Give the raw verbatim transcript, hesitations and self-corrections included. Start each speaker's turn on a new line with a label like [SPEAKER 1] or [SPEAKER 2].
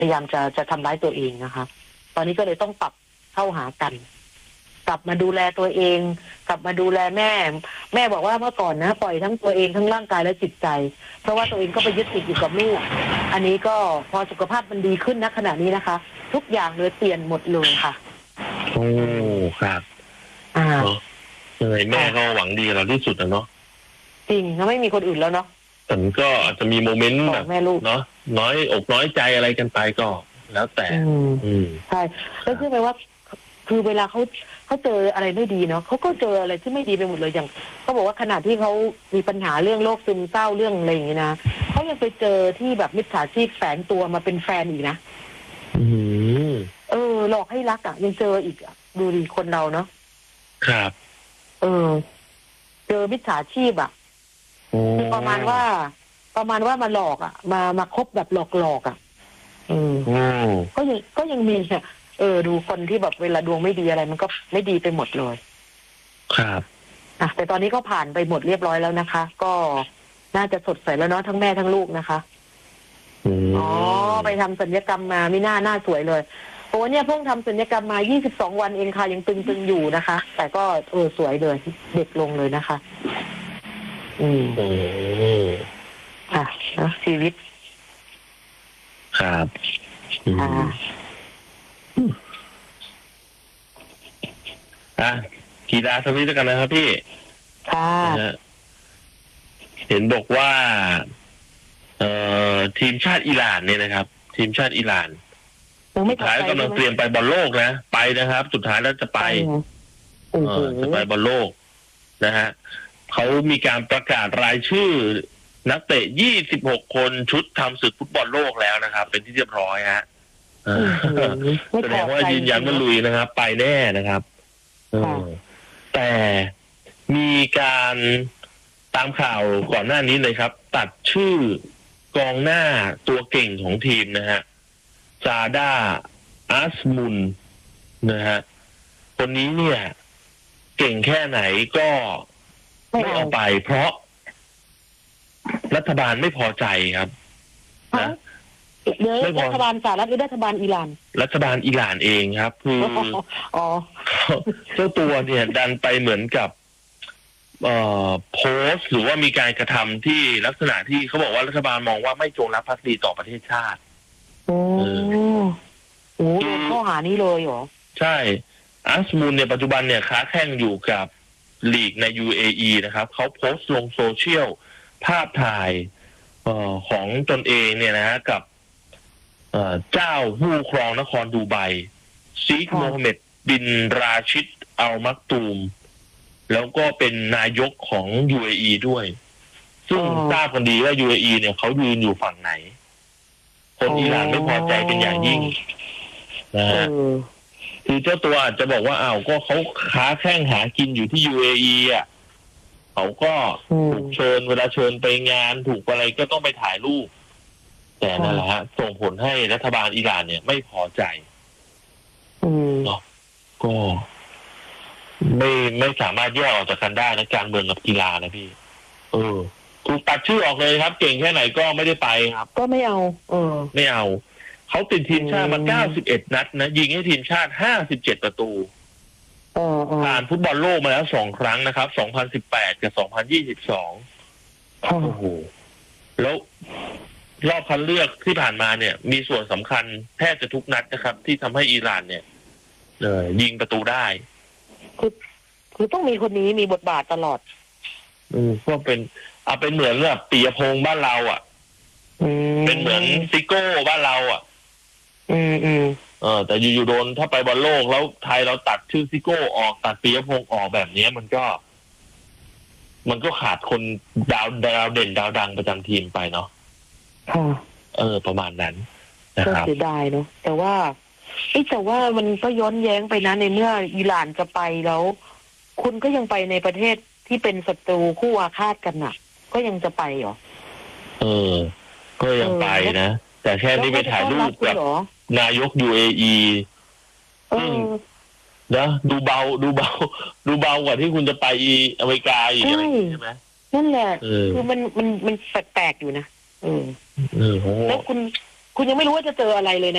[SPEAKER 1] พยายามจะจะทำร้ายตัวเองนะคะตอนนี้ก็เลยต้องปรับเข้าหากันกลับมาดูแลตัวเองกลับมาดูแลแม่แม่บอกว่าเมื่อก่อนนะปล่อยทั้งตัวเองทั้งร่างกายและจิตใจเพราะว่าตัวเองก็ไปยึดติดอยู่กับลูกอันนี้ก็พอสุขภาพมันดีขึ้นณขณะนี้นะคะทุกอย่างเลยเปลี่ยนหมดเลยค่ะ
[SPEAKER 2] โอ้ครับอ่าเลยแม่ก็หวังดีกับเราที่สุดนะเนาะ
[SPEAKER 1] จริงแล้วไม่มีคนอื่นแล้วเนาะ
[SPEAKER 2] แต่ก็อาจจะมีโมเมนต์แบบเนาะน้อยอกน้อยใจอะไรกันไปก็แล้วแต่
[SPEAKER 1] อืมใช่แล้วคือหมายว่าคือเวลาเขาเขาเจออะไรไม่ดีเนาะเขาก็เจออะไรที่ไม่ดีไปหมดเลยอย่างเขาบอกว่าขณะที่เขามีปัญหาเรื่องโรคซึมเศร้าเรื่องอะไรอย่างนี้นะเขายังไปเจอที่แบบมิจฉาชีพแฝงตัวมาเป็นแฟนอีกนะ
[SPEAKER 2] อืม
[SPEAKER 1] เออหลอกให้รักอ่ะยังเจออีกอ่ะดูดิคนเราเนาะ
[SPEAKER 2] ครับ
[SPEAKER 1] เออเจอมิจฉาชีพอ่ะคือประมาณว่าประมาณว่ามาหลอกอ่ะมามาคบแบบหลอกหลอกอ่ะอืมก็ยังก็ยังมีเนี่ยเออดูคนที่แบบเวลาดวงไม่ดีอะไรมันก็ไม่ดีไปหมดเลย
[SPEAKER 2] ครับ
[SPEAKER 1] อ่ะแต่ตอนนี้ก็ผ่านไปหมดเรียบร้อยแล้วนะคะก็น่าจะสดใสแล้วเนาะทั้งแม่ทั้งลูกนะคะอ๋อไปทำศัลยกรรมมาไม่น่าหน้าสวยเลยโอ้เนี่ยเพิ่งทำศัลยกรรมมายี่สิบสองวันเองค่ะยังตึงๆอยู่นะคะแต่ก็เออสวยเลยเด็กลงเลยนะคะอืม
[SPEAKER 2] โอ้
[SPEAKER 1] ค่ะนะชีวิต
[SPEAKER 2] ครับ
[SPEAKER 1] อ่า
[SPEAKER 2] อ่ะกีฬาสวิตกันนะครับพี่
[SPEAKER 1] ค่ะ
[SPEAKER 2] เห็นบอกว่าเอ่อทีมชาติอิหร่านเนี่ยนะครับทีมชาติอิหร่านสุดท้ายกำลังเตรียมไปบอลโลกนะไปนะครับสุดท้ายแล้วจะไปเออจะไปบอลโลกนะฮะเขามีการประกาศรายชื่อนักเตะยี่สิบหกคนชุดทำศึกฟุตบอลโลกแล้วนะครับเป็นที่เรียบร้อยฮะแสดงว่ายืนยันว่าลุยนะครับไปแน่นะครับแต่มีการตามข่าวก่อนหน้านี้เลยครับตัดชื่อกองหน้าตัวเก่งของทีมนะฮะซาดาอัสมุนนะฮะคนนี้เนี่ยเก่งแค่ไหนก็ไม่เอาไปเพราะรัฐบาลไม่พอใจครับนะ
[SPEAKER 1] เดี๋ยวรัฐบาลสหรัฐหรือรัฐบาลอิหร่าน
[SPEAKER 2] รัฐบาลอิหร่านเองครับคือ
[SPEAKER 1] อ๋อ
[SPEAKER 2] เจ้าตัวเนี่ยดันไปเหมือนกับเอ่อโพสต์หรือว่ามีการกระทำที่ลักษณะที่เขาบอกว่ารัฐบาลมองว่าไม่จงรักภักดีต่อประเทศชาติ
[SPEAKER 1] โอ้โหโดนข้อหานี้เลยเหรอ
[SPEAKER 2] ใช่อัสมูลเนี่ยปัจจุบันเนี่ยค้าแข่งอยู่กับลีกใน ยู เอ อี นะครับเขาโพสต์ลงโซเชียลภาพถ่ายเอ่อของตนเองเนี่ยนะฮะกับเอ่อเจ้าผู้ครองนครดูไบชีคโมฮัมเหม็ดบินราชิดอัลมักตูมแล้วก็เป็นนายกของ ยู เอ อี ด้วยซึ่งทราบกันดีว่า ยู เอ อี เนี่ยเขายืนอยู่ฝั่งไหนคนอิหร่านไม่พอใจเป็นอย่างยิ่งนะฮะคือเจ้าตัวอาจจะบอกว่าอ้าวก็เขาค้าแข่งหากินอยู่ที่ ยู เอ อี อ่ะเขาก็ถูกเชิญเวลาเชิญไปงานถูกอะไรก็ต้องไปถ่ายรูปแต่นั่นแหละฮะส่งผลให้รัฐบาลอิหร่านเนี่ยไม่พอใจเนาะก็ไม่ไม่สามารถแยกออกจากกันได้นะการเมืองกับกีฬานะพี่เออถูกตัดชื่อออกเลยครับเก่งแค่ไหนก็ไม่ได้ไปครับ
[SPEAKER 1] ก็ไม่เอาเออ
[SPEAKER 2] ไม่เอาเขาติดทีมชาติมาเก้าสิบเอ็ดนัดนะยิงให้ทีมชาติห้าสิบเจ็ดประตูผ่านฟุตบอลโลกมาแล้วสองครั้งนะครับสองพันสิบแปดกับสองพันยี่สิบสองโอ้โหแล้วรอบคัดเลือกที่ผ่านมาเนี่ยมีส่วนสำคัญแทบจะทุกนัดนะครับที่ทำให้อิหร่านเนี่ยเออยิงประตูได้
[SPEAKER 1] คือคือต้องมีคนนี้มีบทบาทตลอด
[SPEAKER 2] อืมก็เป็นเอาเป็นเหมือนแบบปียพงษ์บ้านเราอ่ะเป็นเหมือนซิโก้บ้านเราอ่ะ
[SPEAKER 1] อืมอืม
[SPEAKER 2] เออแต่อยู่ๆโดนถ้าไปบอลโลกแล้วไทยเราตัดชื่อซิโก้ออกตัดปียพงษ์ออกแบบนี้มันก็มันก็ขาดคนดาวดาวเด่นดาวดังประจำทีมไปเนาะเออประมาณนั้นนะครับ
[SPEAKER 1] ก็เสียดายเนาะแต่ว่าไอ้แต่ว่ามันก็ย้อนแย้งไปนะในเมื่ออิหร่านจะไปแล้วคุณก็ยังไปในประเทศที่เป็นศัตรูคู่อาฆาตกันน่ะก็ยังจะไปเหรอ
[SPEAKER 2] เออก็ยังไปนะแต่แค่นี้ไปถ่ายรูปกับนายก ยู เอ อีซึ่งนะดูเบาดูเบาดูเบากว่าที่คุณจะไปอเมริกาอีกอะไรใช่ไหม
[SPEAKER 1] นั่นแหละคือมันมันมันแปลกๆอยู่นะเออแล้วคุณคุณยังไม่รู้ว่าจะเจออะไรเลยนะ